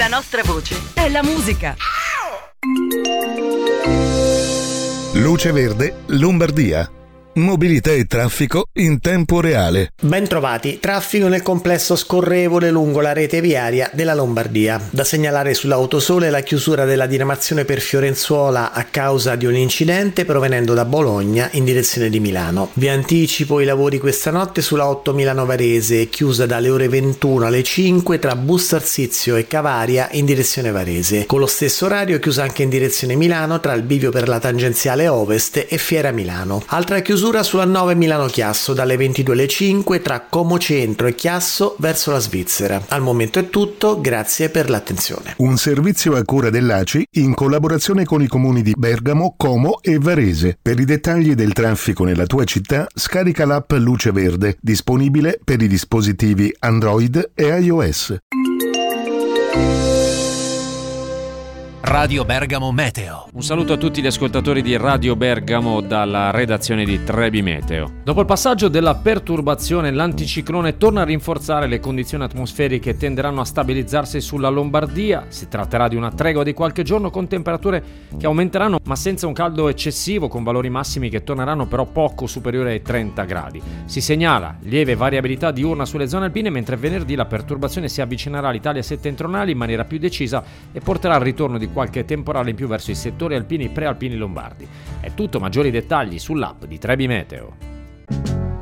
La nostra voce è la musica. Luce Verde, Lombardia. Mobilità e traffico in tempo reale. Bentrovati, traffico nel complesso scorrevole lungo la rete viaria della Lombardia. Da segnalare sull'Autosole la chiusura della diramazione per Fiorenzuola a causa di un incidente provenendo da Bologna in direzione di Milano. Vi anticipo i lavori questa notte sulla 8 Milano Varese, chiusa dalle ore 21 alle 5 tra Bustarsizio e Cavaria in direzione Varese. Con lo stesso orario chiusa anche in direzione Milano tra il bivio per la tangenziale Ovest e Fiera Milano. Altra chiusura sulla 9 Milano Chiasso dalle 22 alle 5 tra Como Centro e Chiasso verso la Svizzera. Al momento è tutto, grazie per l'attenzione. Un servizio a cura dell'ACI in collaborazione con i comuni di Bergamo, Como e Varese. Per i dettagli del traffico nella tua città, scarica l'app Luce Verde, disponibile per i dispositivi Android e iOS. Radio Bergamo Meteo. Un saluto a tutti gli ascoltatori di Radio Bergamo dalla redazione di Trebi Meteo. Dopo il passaggio della perturbazione, l'anticiclone torna a rinforzare le condizioni atmosferiche e tenderanno a stabilizzarsi sulla Lombardia. Si tratterà di una tregua di qualche giorno con temperature che aumenteranno ma senza un caldo eccessivo, con valori massimi che torneranno però poco superiori ai 30 gradi. Si segnala lieve variabilità diurna sulle zone alpine, mentre venerdì la perturbazione si avvicinerà all'Italia settentrionale in maniera più decisa e porterà al ritorno di qualche temporale in più verso i settori alpini prealpini lombardi. È tutto, maggiori dettagli sull'app di Trebi Meteo.